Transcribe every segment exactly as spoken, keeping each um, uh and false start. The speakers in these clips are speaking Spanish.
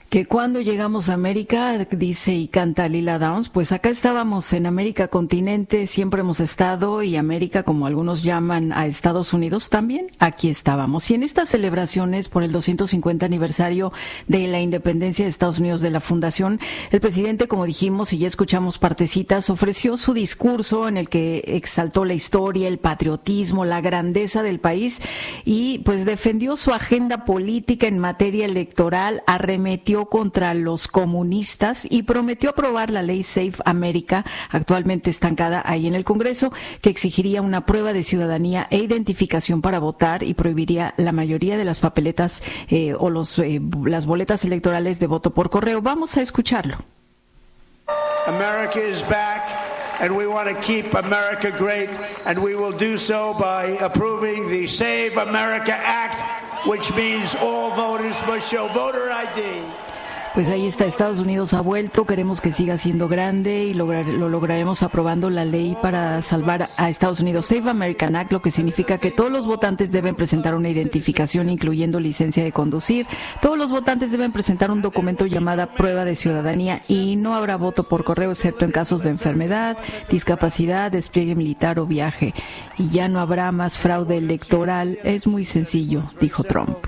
Que cuando llegamos a América, dice y canta Lila Downs, pues acá estábamos en América continente, siempre hemos estado, y América, como algunos llaman a Estados Unidos, también aquí estábamos. Y en estas celebraciones por el doscientos cincuenta aniversario de la independencia de Estados Unidos de la fundación, el presidente, como dijimos y ya escuchamos partecitas, ofreció su discurso en el que exaltó la historia, el patriotismo, la grandeza del país y pues defendió su agenda política en materia electoral, arremetió contra los comunistas y prometió aprobar la ley Safe America, actualmente estancada ahí en el Congreso, que exigiría una prueba de ciudadanía e identificación para votar y prohibiría la mayoría de las papeletas eh, o los, eh, las boletas electorales de voto por correo. Vamos a escucharlo. America is back, and we want to keep America great, and we will do so by approving the Save America Act, which means all voters must show voter I D. Pues ahí está, Estados Unidos ha vuelto, queremos que siga siendo grande y lograr, lo lograremos aprobando la ley para salvar a Estados Unidos. Save American Act, lo que significa que todos los votantes deben presentar una identificación incluyendo licencia de conducir, todos los votantes deben presentar un documento llamada prueba de ciudadanía y no habrá voto por correo excepto en casos de enfermedad, discapacidad, despliegue militar o viaje. Y ya no habrá más fraude electoral, es muy sencillo, dijo Trump.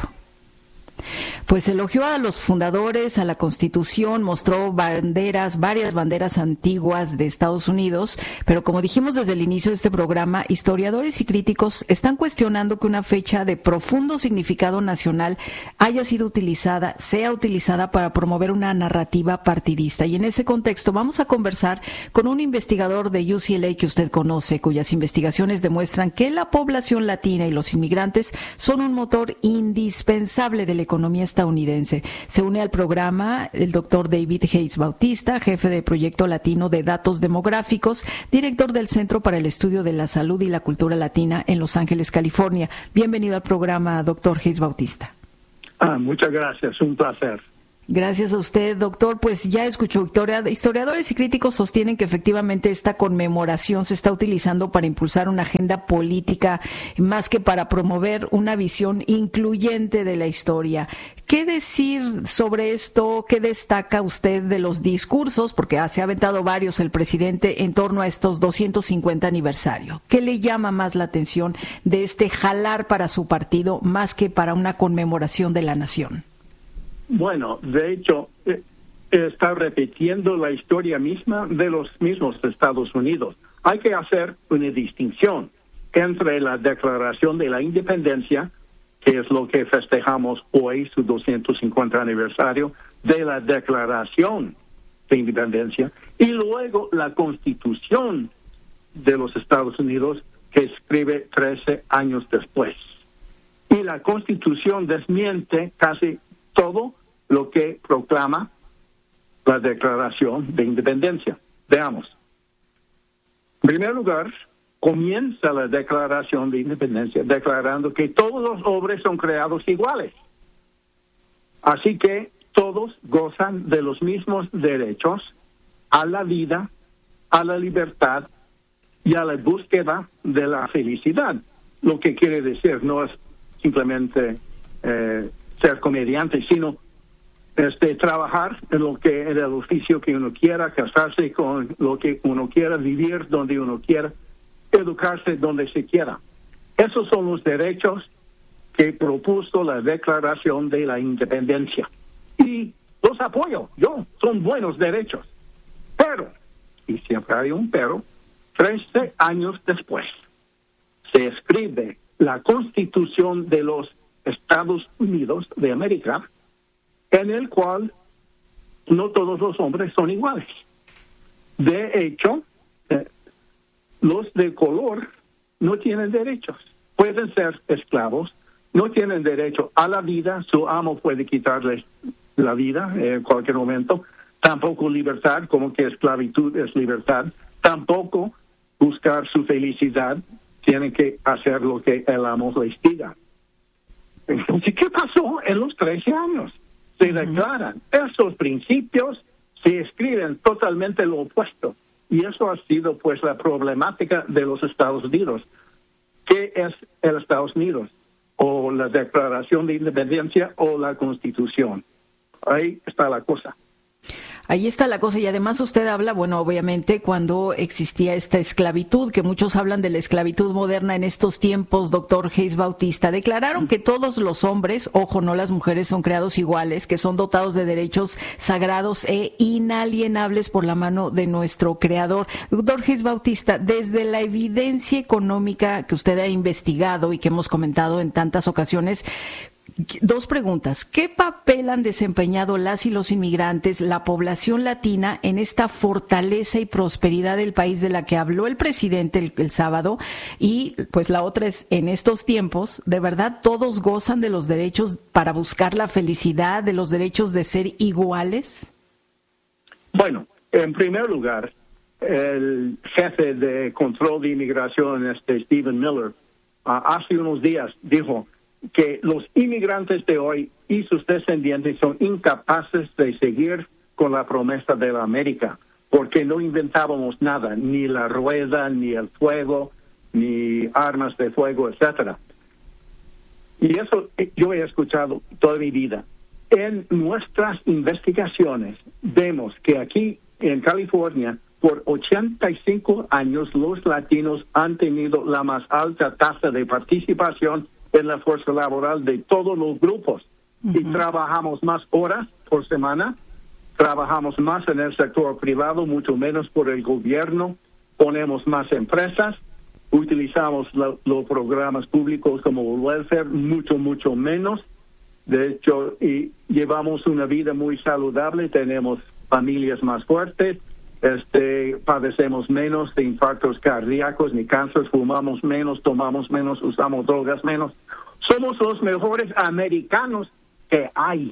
Pues elogió a los fundadores, a la Constitución, mostró banderas, varias banderas antiguas de Estados Unidos, pero como dijimos desde el inicio de este programa, historiadores y críticos están cuestionando que una fecha de profundo significado nacional haya sido utilizada, sea utilizada para promover una narrativa partidista. Y en ese contexto vamos a conversar con un investigador de U C L A que usted conoce, cuyas investigaciones demuestran que la población latina y los inmigrantes son un motor indispensable de la economía estadounidense. Se une al programa el doctor David Hayes Bautista, jefe de Proyecto Latino de Datos Demográficos, director del Centro para el Estudio de la Salud y la Cultura Latina en Los Ángeles, California. Bienvenido al programa, doctor Hayes Bautista. Ah, muchas gracias, un placer. Gracias a usted, doctor. Pues ya escuchó, historiadores y críticos sostienen que efectivamente esta conmemoración se está utilizando para impulsar una agenda política más que para promover una visión incluyente de la historia. ¿Qué decir sobre esto? ¿Qué destaca usted de los discursos? Porque se ha aventado varios el presidente en torno a estos doscientos cincuenta aniversario. ¿Qué le llama más la atención de este jalar para su partido más que para una conmemoración de la nación? Bueno, de hecho, eh, está repitiendo la historia misma de los mismos Estados Unidos. Hay que hacer una distinción entre la Declaración de la Independencia, que es lo que festejamos hoy, su doscientos cincuenta aniversario, de la Declaración de Independencia, y luego la Constitución de los Estados Unidos, que escribe trece años después. Y la Constitución desmiente casi todo lo que proclama la Declaración de Independencia. Veamos. En primer lugar, comienza la Declaración de Independencia declarando que todos los hombres son creados iguales. Así que todos gozan de los mismos derechos a la vida, a la libertad y a la búsqueda de la felicidad. Lo que quiere decir no es simplemente eh, ser comediante, sino este trabajar en lo que en el oficio que uno quiera, casarse con lo que uno quiera, vivir donde uno quiera, educarse donde se quiera. Esos son los derechos que propuso la Declaración de la Independencia. Y los apoyo, yo, son buenos derechos. Pero, y siempre hay un pero, trece años después, se escribe la Constitución de los Estados Unidos de América, en el cual no todos los hombres son iguales. De hecho, eh, los de color no tienen derechos. Pueden ser esclavos, no tienen derecho a la vida, su amo puede quitarles la vida en cualquier momento, tampoco libertad, como que esclavitud es libertad, tampoco buscar su felicidad, tienen que hacer lo que el amo les diga. Entonces, ¿qué pasó en los trece años? Se declaran esos principios, se escriben totalmente lo opuesto. Y eso ha sido, pues, la problemática de los Estados Unidos. ¿Qué es el Estados Unidos? O la Declaración de Independencia o la Constitución. Ahí está la cosa. Ahí está la cosa, y además usted habla, bueno, obviamente cuando existía esta esclavitud, que muchos hablan de la esclavitud moderna en estos tiempos, doctor Hayes Bautista, declararon que todos los hombres, ojo, no las mujeres, son creados iguales, que son dotados de derechos sagrados e inalienables por la mano de nuestro Creador. Doctor Hayes Bautista, desde la evidencia económica que usted ha investigado y que hemos comentado en tantas ocasiones, dos preguntas. ¿Qué papel han desempeñado las y los inmigrantes, la población latina, en esta fortaleza y prosperidad del país de la que habló el presidente el, el sábado? Y pues la otra es, en estos tiempos, ¿de verdad todos gozan de los derechos para buscar la felicidad, de los derechos de ser iguales? Bueno, en primer lugar, el jefe de control de inmigración, este Stephen Miller, uh, hace unos días dijo que los inmigrantes de hoy y sus descendientes son incapaces de seguir con la promesa de la América, porque no inventábamos nada, ni la rueda, ni el fuego, ni armas de fuego, etcétera. Y eso yo he escuchado toda mi vida. En nuestras investigaciones vemos que aquí en California, por ochenta y cinco años, los latinos han tenido la más alta tasa de participación en la fuerza laboral de todos los grupos. Uh-huh. Y trabajamos más horas por semana, trabajamos más en el sector privado, mucho menos por el gobierno, ponemos más empresas, utilizamos lo, los programas públicos como welfare, mucho, mucho menos. De hecho, y llevamos una vida muy saludable, tenemos familias más fuertes, este, padecemos menos de infartos cardíacos ni cáncer, fumamos menos, tomamos menos, usamos drogas menos. Somos los mejores americanos que hay.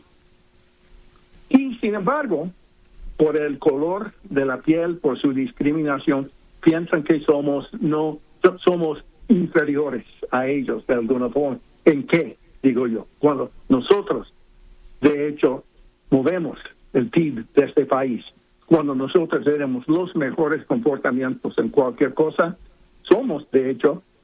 Y sin embargo, por el color de la piel, por su discriminación, piensan que somos no somos inferiores a ellos de alguna forma. ¿En qué? Digo yo, cuando nosotros, de hecho, movemos el P I B de este país, cuando nosotros tenemos los mejores comportamientos en cualquier cosa, somos, de hecho,